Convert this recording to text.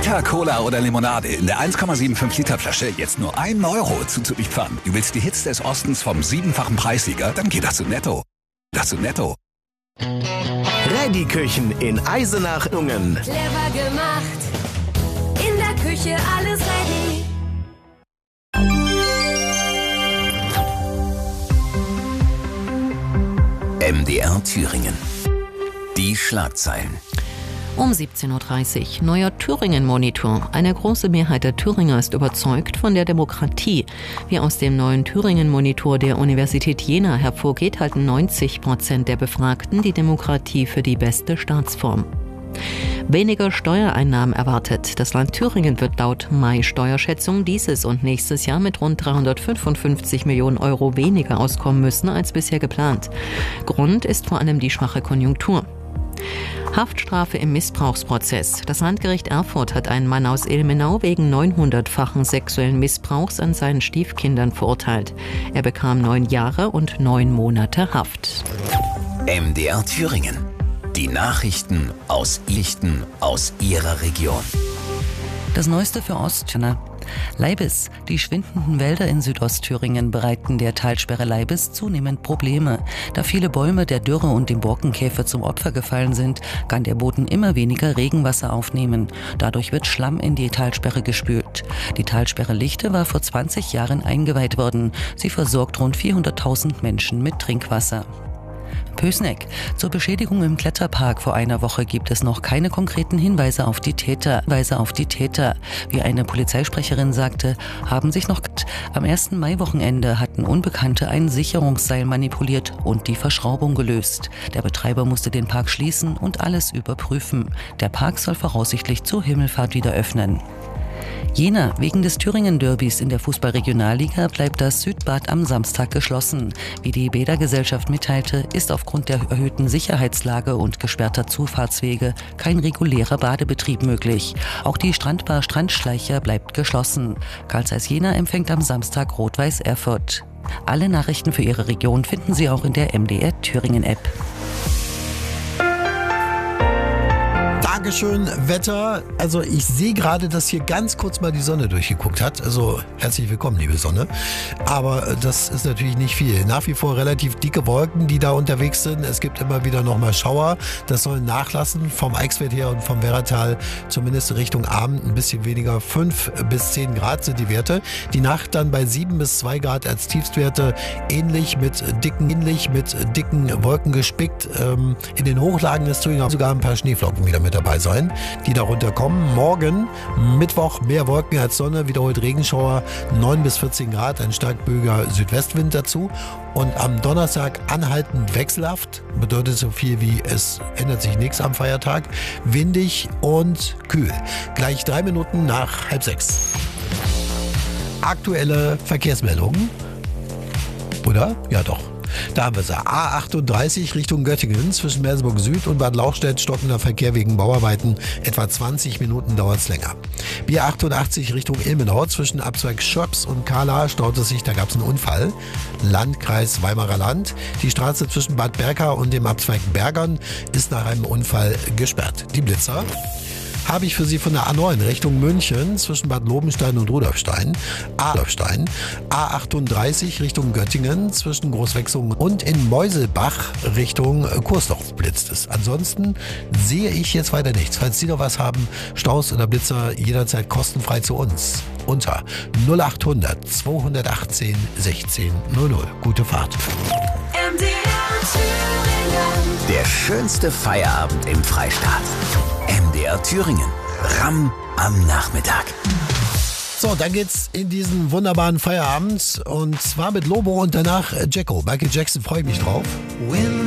Lecker Cola oder Limonade in der 1,75 Liter Flasche jetzt nur 1 Euro zuzulieferern. Du willst die Hits des Ostens vom 7-fachen Preissieger? Dann geh doch zu Netto. Ready-Küchen in Eisenach-Ungen. Clever gemacht. In der Küche alles ready. MDR Thüringen. Die Schlagzeilen. Um 17.30 Uhr, neuer Thüringen-Monitor. Eine große Mehrheit der Thüringer ist überzeugt von der Demokratie. Wie aus dem neuen Thüringen-Monitor der Universität Jena hervorgeht, halten 90% der Befragten die Demokratie für die beste Staatsform. Weniger Steuereinnahmen erwartet. Das Land Thüringen wird laut Mai-Steuerschätzung dieses und nächstes Jahr mit rund 355 Millionen Euro weniger auskommen müssen als bisher geplant. Grund ist vor allem die schwache Konjunktur. Haftstrafe im Missbrauchsprozess. Das Landgericht Erfurt hat einen Mann aus Ilmenau wegen 900-fachen sexuellen Missbrauchs an seinen Stiefkindern verurteilt. Er bekam 9 Jahre und 9 Monate Haft. MDR Thüringen. Die Nachrichten aus Ihrer Region. Das Neueste für Ostthüringen. Leibis. Die schwindenden Wälder in Südostthüringen bereiten der Talsperre Leibis zunehmend Probleme. Da viele Bäume der Dürre und dem Borkenkäfer zum Opfer gefallen sind, kann der Boden immer weniger Regenwasser aufnehmen. Dadurch wird Schlamm in die Talsperre gespült. Die Talsperre Lichte war vor 20 Jahren eingeweiht worden. Sie versorgt rund 400.000 Menschen mit Trinkwasser. Pößneck. Zur Beschädigung im Kletterpark vor einer Woche gibt es noch keine konkreten Hinweise auf die Täter. Wie eine Polizeisprecherin sagte, haben sich noch am 1. Mai-Wochenende hatten Unbekannte ein Sicherungsseil manipuliert und die Verschraubung gelöst. Der Betreiber musste den Park schließen und alles überprüfen. Der Park soll voraussichtlich zur Himmelfahrt wieder öffnen. Jena. Wegen des Thüringen-Derbys in der Fußball-Regionalliga bleibt das Südbad am Samstag geschlossen. Wie die Bädergesellschaft mitteilte, ist aufgrund der erhöhten Sicherheitslage und gesperrter Zufahrtswege kein regulärer Badebetrieb möglich. Auch die Strandbar Strandschleicher bleibt geschlossen. Carl Zeiss Jena empfängt am Samstag Rot-Weiß Erfurt. Alle Nachrichten für Ihre Region finden Sie auch in der MDR Thüringen-App. Dankeschön, Wetter. Also ich sehe gerade, dass hier ganz kurz mal die Sonne durchgeguckt hat. Also herzlich willkommen, liebe Sonne. Aber das ist natürlich nicht viel. Nach wie vor relativ dicke Wolken, die da unterwegs sind. Es gibt immer wieder nochmal Schauer. Das soll nachlassen vom Eichsfeld her und vom Werratal. Zumindest Richtung Abend ein bisschen weniger. 5 bis 10 Grad sind die Werte. Die Nacht dann bei 7 bis 2 Grad als Tiefstwerte. Ähnlich mit dicken Wolken gespickt. In den Hochlagen des Thüringen sogar ein paar Schneeflocken wieder mit dabei sein, die darunter kommen. Morgen, Mittwoch, mehr Wolken als Sonne, wiederholt Regenschauer, 9 bis 14 Grad, ein stark böiger Südwestwind dazu. Und am Donnerstag anhaltend wechselhaft, bedeutet so viel wie es ändert sich nichts am Feiertag, windig und kühl. Gleich 3 Minuten nach 5:30. Aktuelle Verkehrsmeldungen. Oder? Ja doch. Da haben wir sie. A38 Richtung Göttingen zwischen Merseburg Süd und Bad Lauchstädt stockender Verkehr wegen Bauarbeiten. Etwa 20 Minuten dauert es länger. B88 Richtung Ilmenau zwischen Abzweig Schöps und Kahla staut es sich, da gab es einen Unfall. Landkreis Weimarer Land. Die Straße zwischen Bad Berka und dem Abzweig Bergern ist nach einem Unfall gesperrt. Die Blitzer habe ich für Sie von der A9 Richtung München zwischen Bad Lobenstein und Rudolfstein. A38 Richtung Göttingen zwischen Großwechsung und in Meuselbach Richtung Kursdorf blitzt es. Ansonsten sehe ich jetzt weiter nichts. Falls Sie noch was haben, Staus oder Blitzer, jederzeit kostenfrei zu uns. Unter 0800 218 16 00. Gute Fahrt. Der schönste Feierabend im Freistaat. MDR Thüringen. Ramm am Nachmittag. So, dann geht's in diesen wunderbaren Feierabend und zwar mit Lobo und danach Jacko. Michael Jackson, freue ich mich drauf.